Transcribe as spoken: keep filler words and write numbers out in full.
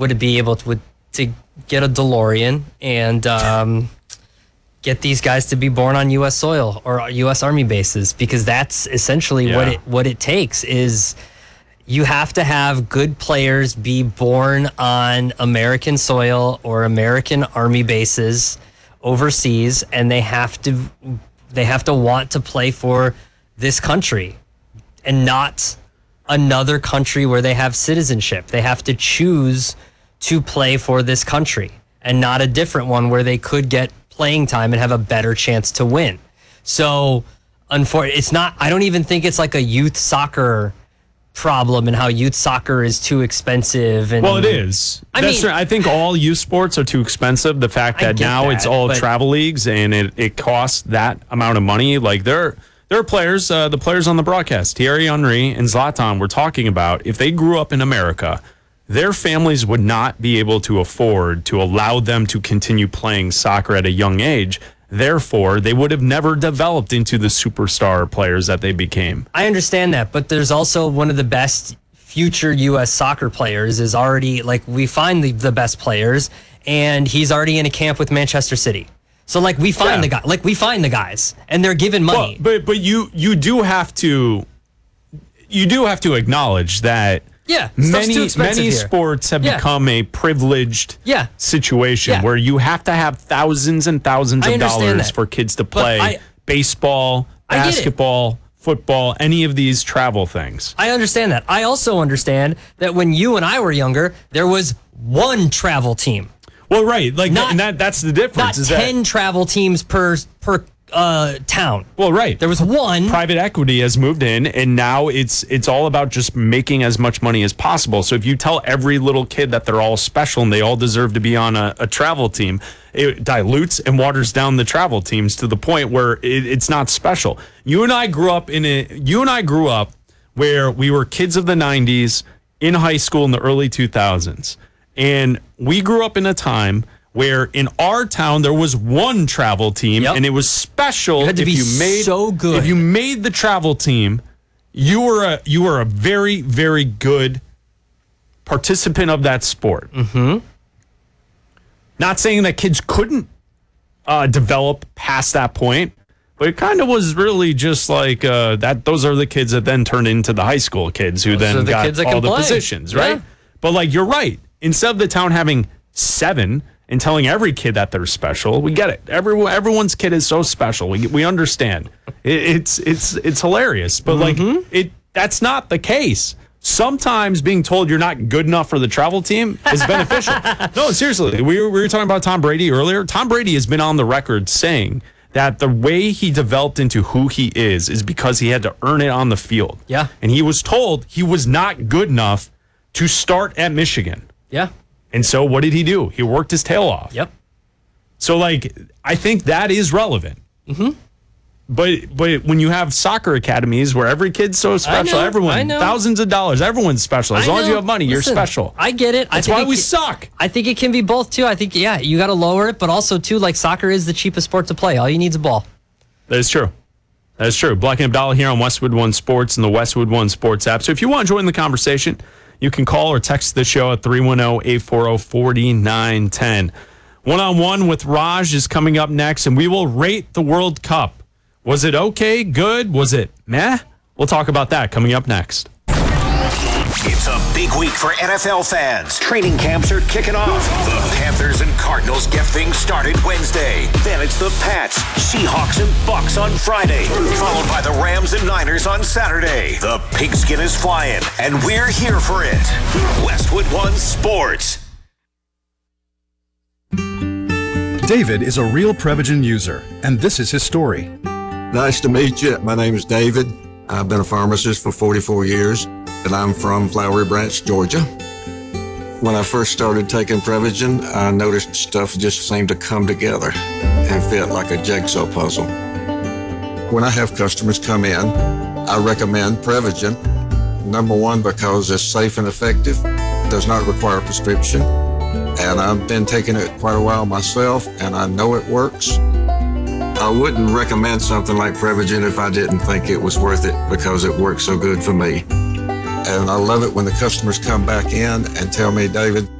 would be able to, to get a DeLorean and um, get these guys to be born on U S soil or U S Army bases, because that's essentially Yeah. what it what it takes is you have to have good players be born on American soil or American Army bases overseas, and they have to they have to want to play for this country and not another country where they have citizenship. They have to choose to play for this country and not a different one where they could get playing time and have a better chance to win. So, unfortunately, it's not, I don't even think it's like a youth soccer problem and how youth soccer is too expensive. And Well, it is. I That's mean- right. I think all youth sports are too expensive. The fact I that get now that, it's all but- travel leagues and it, it costs that amount of money. Like there, there are players, uh, the players on the broadcast, Thierry Henry and Zlatan, were talking about if they grew up in America, their families would not be able to afford to allow them to continue playing soccer at a young age. Therefore, they would have never developed into the superstar players that they became. I understand that, but there's also one of the best future U S soccer players is already, like, we find the, the best players, and he's already in a camp with Manchester City. So, like, we find Yeah. the guy, like we find the guys, and they're given money. Well, but but you you do have to you do have to acknowledge that Yeah, stuff's too many expensive many here. sports have Yeah. become a privileged Yeah. situation Yeah. where you have to have thousands and thousands I of understand dollars that. for kids to play I- baseball, I get it. basketball, football, any of these travel things. I understand that. I also understand that when you and I were younger, there was one travel team, Well, right, like Not- and that that's the difference. not is ten that, travel teams per per uh, town. well, right. There was one. Private equity has moved in, and now it's it's all about just making as much money as possible. So if you tell every little kid that they're all special and they all deserve to be on a, a travel team, it dilutes and waters down the travel teams to the point where it, it's not special. You and I grew up in a you and I grew up where we were kids of the nineties in high school in the early two thousands, and we grew up in a time where in our town there was one travel team, Yep. and it was special You had to if be you made so good. if you made the travel team, you were a you were a very very good participant of that sport. Mm-hmm. Not saying that kids couldn't uh, develop past that point, but it kind of was really just like uh, that. Those are the kids that then turned into the high school kids who Those are then the got kids that all can the play. positions, right? Yeah. But like you're right. Instead of the town having seven and telling every kid that they're special, we get it. Everyone, everyone's kid is so special. We we understand. It, it's it's it's hilarious, but Mm-hmm. like it that's not the case. Sometimes being told you're not good enough for the travel team is beneficial. No, seriously. We were, we were talking about Tom Brady earlier. Tom Brady has been on the record saying that the way he developed into who he is is because he had to earn it on the field. Yeah. And he was told he was not good enough to start at Michigan. Yeah. And so what did he do? He worked his tail off. Yep. So, like, I think that is relevant. Mm-hmm. But but when you have soccer academies where every kid's so special, know, everyone, I know. thousands of dollars, everyone's special. As I long as know. you have money, you're Listen, special. I get it. That's I think why it we ca- suck. I think it can be both too. I think, yeah, you got to lower it, but also too, like, soccer is the cheapest sport to play. All you need is a ball. That is true. That is true. Black and Abdallah here on Westwood One Sports and the Westwood One Sports app. So if you want to join the conversation, you can call or text the show at three one zero, eight four zero, four nine one zero. One-on-one with Raj is coming up next, and we will rate the World Cup. Was it okay? Good? Was it meh? We'll talk about that coming up next. It's a big week for N F L fans. Training camps are kicking off. The Panthers and Cardinals get things started Wednesday. Then it's the Pats, Seahawks, and Bucks on Friday. Followed by the Rams and Niners on Saturday. The pigskin is flying, and we're here for it. Westwood One Sports. David is a real Prevagen user, and this is his story. Nice to meet you. My name is David. I've been a pharmacist for forty-four years, and I'm from Flowery Branch, Georgia. When I first started taking Prevagen, I noticed stuff just seemed to come together and fit like a jigsaw puzzle. When I have customers come in, I recommend Prevagen. Number one, because it's safe and effective, does not require a prescription, and I've been taking it quite a while myself, and I know it works. I wouldn't recommend something like Prevagen if I didn't think it was worth it because it works so good for me. And I love it when the customers come back in and tell me, David,